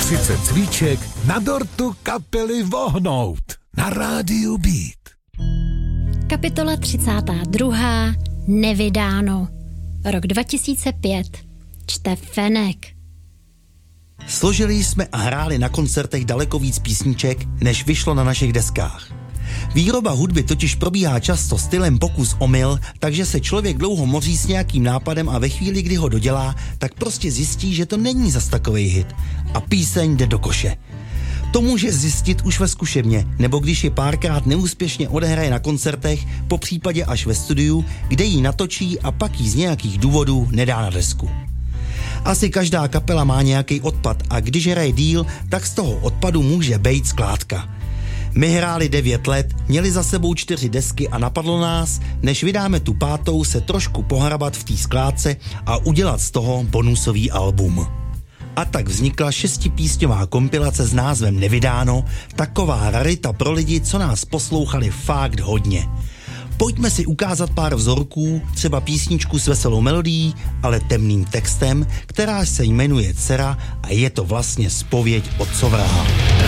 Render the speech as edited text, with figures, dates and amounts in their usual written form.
30 svíček na dortu kapely Vohnout na rádiu Beat. Kapitola 32. Nevydáno. Rok 2005. Čte Fenek. Složili jsme a hráli na koncertech daleko víc písniček, než vyšlo na našich deskách. Výroba hudby totiž probíhá často stylem pokus omyl, takže se člověk dlouho moří s nějakým nápadem a ve chvíli, kdy ho dodělá, tak prostě zjistí, že to není zas takovej hit a píseň jde do koše. To může zjistit už ve zkušebně, nebo když je párkrát neúspěšně odehraje na koncertech, po případě až ve studiu, kde ji natočí a pak ji z nějakých důvodů nedá na desku. Asi každá kapela má nějaký odpad a když hraje díl, tak z toho odpadu může bejt skládka. My hráli 9 let, měli za sebou 4 desky a napadlo nás, než vydáme tu 5., se trošku pohrabat v té skládce a udělat z toho bonusový album. A tak vznikla 6písňová kompilace s názvem Nevydáno, taková rarita pro lidi, co nás poslouchali fakt hodně. Pojďme si ukázat pár vzorků, třeba písničku s veselou melodií, ale temným textem, která se jmenuje Dcera a je to vlastně zpověď otcovraha.